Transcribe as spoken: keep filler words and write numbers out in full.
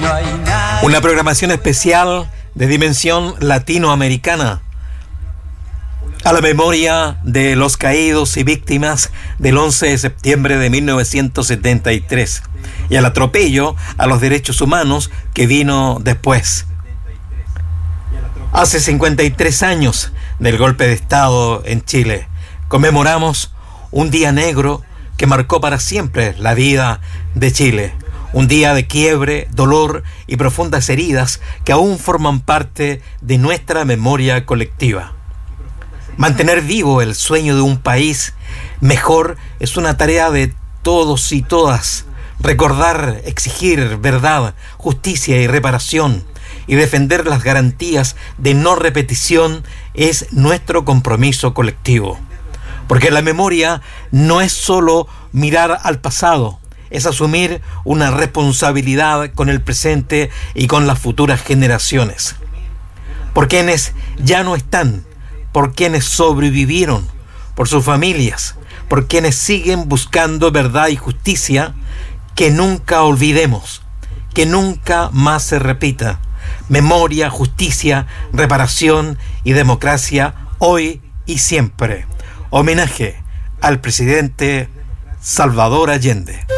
Una programación especial de dimensión latinoamericana a la memoria de los caídos y víctimas del once de septiembre de mil novecientos setenta y tres y al atropello a los derechos humanos que vino después. Hace cincuenta y tres años del golpe de Estado en Chile, conmemoramos un día negro que marcó para siempre la vida de Chile. Un día de quiebre, dolor y profundas heridas que aún forman parte de nuestra memoria colectiva. Mantener vivo el sueño de un país mejor es una tarea de todos y todas. Recordar, exigir verdad, justicia y reparación y defender las garantías de no repetición es nuestro compromiso colectivo. Porque la memoria no es solo mirar al pasado, es asumir una responsabilidad con el presente y con las futuras generaciones. Por quienes ya no están, por quienes sobrevivieron, por sus familias, por quienes siguen buscando verdad y justicia, que nunca olvidemos, que nunca más se repita. Memoria, justicia, reparación y democracia hoy y siempre. Homenaje al presidente Salvador Allende.